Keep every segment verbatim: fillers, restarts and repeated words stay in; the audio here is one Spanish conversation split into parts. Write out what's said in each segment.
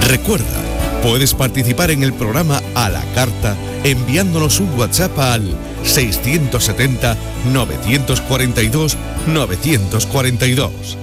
Recuerda, puedes participar en el programa a la carta enviándonos un WhatsApp al seiscientos setenta, novecientos cuarenta y dos, novecientos cuarenta y dos.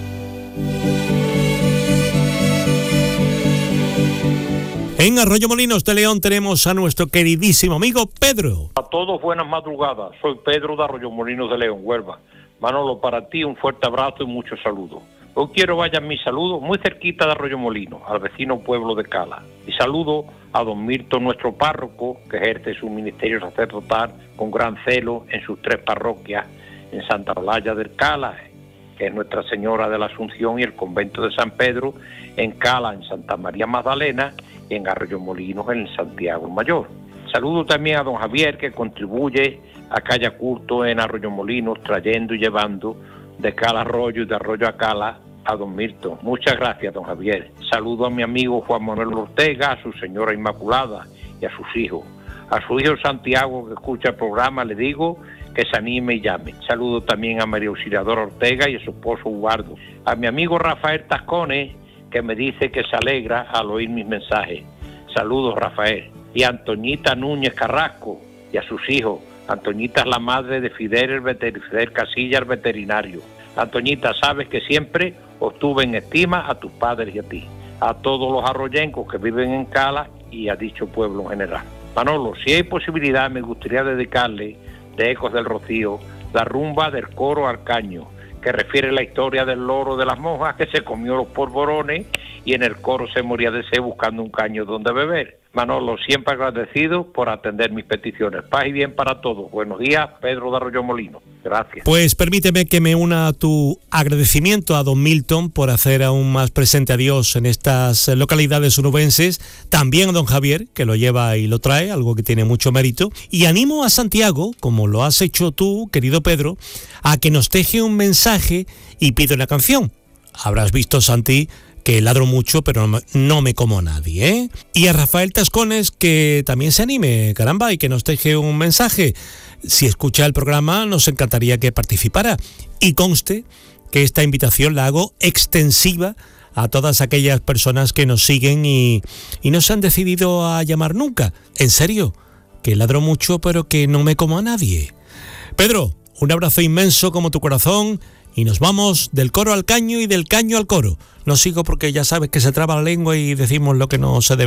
En Arroyomolinos de León tenemos a nuestro queridísimo amigo Pedro. A todos buenas madrugadas, soy Pedro de Arroyomolinos de León, Huelva. Manolo, para ti un fuerte abrazo y muchos saludos. Hoy quiero vayan mis saludos muy cerquita de Arroyomolinos, al vecino pueblo de Cala. Y saludo a don Milton, nuestro párroco, que ejerce su ministerio sacerdotal con gran celo en sus tres parroquias, en Santa Olalla del Cala, que es Nuestra Señora de la Asunción, y el convento de San Pedro, en Cala, en Santa María Magdalena, y en Arroyomolinos, en Santiago Mayor. Saludo también a don Javier, que contribuye a que haya culto en Arroyomolinos, trayendo y llevando de Cala a Arroyo y de Arroyo a Cala a don Milton. Muchas gracias, don Javier. Saludo a mi amigo Juan Manuel Ortega, a su señora Inmaculada y a sus hijos. A su hijo Santiago, que escucha el programa, le digo que se anime y llame. Saludo también a María Auxiliadora Ortega y a su esposo Eduardo. A mi amigo Rafael Tascones, que me dice que se alegra al oír mis mensajes. Saludos, Rafael. Y a Antoñita Núñez Carrasco y a sus hijos. Antoñita es la madre de Fidel, el veter- Fidel Casilla, el veterinario. Antoñita, sabes que siempre os tuve en estima a tus padres y a ti, a todos los arroyencos que viven en Cala y a dicho pueblo en general. Manolo, si hay posibilidad, me gustaría dedicarle de Ecos del Rocío la rumba del coro al caño, que refiere la historia del loro de las monjas que se comió los polvorones y en el coro se moría de sed buscando un caño donde beber. Manolo, siempre agradecido por atender mis peticiones. Paz y bien para todos. Buenos días, Pedro de Arroyomolinos. Gracias. Pues permíteme que me una a tu agradecimiento a don Milton por hacer aún más presente a Dios en estas localidades onubenses, también a don Javier, que lo lleva y lo trae, algo que tiene mucho mérito, y animo a Santiago, como lo has hecho tú, querido Pedro, a que nos deje un mensaje y pide una canción. Habrás visto, Santi, que ladro mucho, pero no me como a nadie, ¿eh? Y a Rafael Tascones, que también se anime, caramba, y que nos deje un mensaje. Si escucha el programa, nos encantaría que participara. Y conste que esta invitación la hago extensiva a todas aquellas personas que nos siguen y, y no se han decidido a llamar nunca. En serio, que ladro mucho, pero que no me como a nadie. Pedro, un abrazo inmenso como tu corazón. Y nos vamos del coro al caño y del caño al coro. No sigo porque ya sabes que se traba la lengua y decimos lo que no se debe.